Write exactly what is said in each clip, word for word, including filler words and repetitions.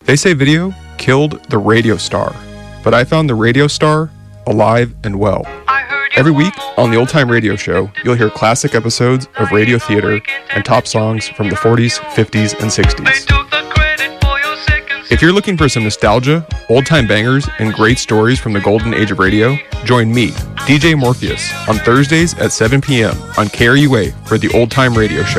They say video killed the radio star, but I found the radio star alive and well. Every week on the Old Time Radio Show, you'll hear classic episodes of radio theater and top songs from the forties, fifties, and sixties. If you're looking for some nostalgia, old-time bangers, and great stories from the golden age of radio, join me, D J Morpheus, on Thursdays at seven p.m. on K R U A for the Old Time Radio Show.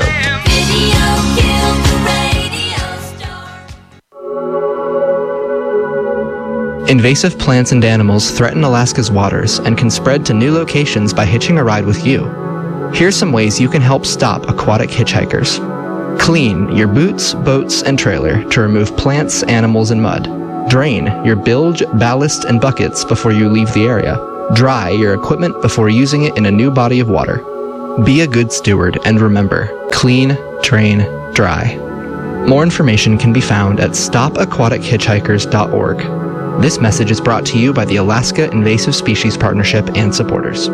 Invasive plants and animals threaten Alaska's waters and can spread to new locations by hitching a ride with you. Here's some ways you can help stop aquatic hitchhikers. Clean your boots, boats, and trailer to remove plants, animals, and mud. Drain your bilge, ballast, and buckets before you leave the area. Dry your equipment before using it in a new body of water. Be a good steward and remember, clean, train, dry. More information can be found at stop aquatic hitchhikers dot org. This message is brought to you by the Alaska Invasive Species Partnership and supporters.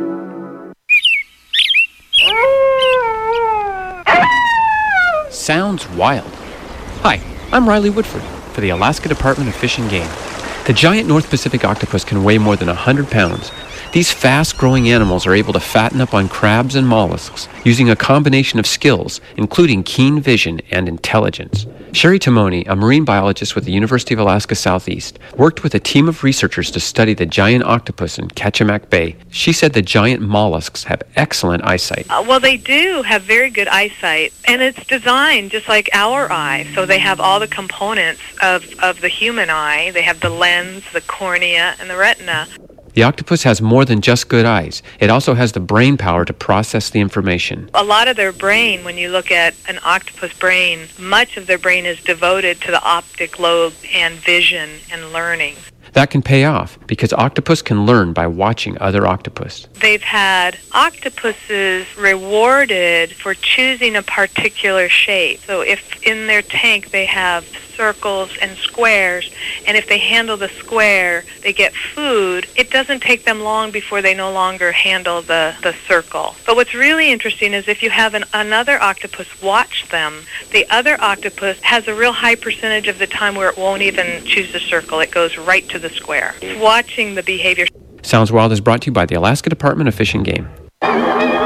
Sounds wild. Hi, I'm Riley Woodford for the Alaska Department of Fish and Game. The giant North Pacific octopus can weigh more than one hundred pounds. These fast-growing animals are able to fatten up on crabs and mollusks using a combination of skills, including keen vision and intelligence. Sherry Timoni, a marine biologist with the University of Alaska Southeast, worked with a team of researchers to study the giant octopus in Kachemak Bay. She said the giant mollusks have excellent eyesight. Uh, well, they do have very good eyesight, and it's designed just like our eye. So they have all the components of, of the human eye. They have the lens, the cornea, and the retina. The octopus has more than just good eyes. It also has the brain power to process the information. A lot of their brain, when you look at an octopus brain, much of their brain is devoted to the optic lobe and vision and learning. That can pay off because octopus can learn by watching other octopus. They've had octopuses rewarded for choosing a particular shape. So if in their tank they have circles and squares, and if they handle the square, they get food, it doesn't take them long before they no longer handle the, the circle. But what's really interesting is if you have an, another octopus watch them, the other octopus has a real high percentage of the time where it won't even choose the circle. It goes right to the square. It's watching the behavior. Sounds Wild is brought to you by the Alaska Department of Fish and Game.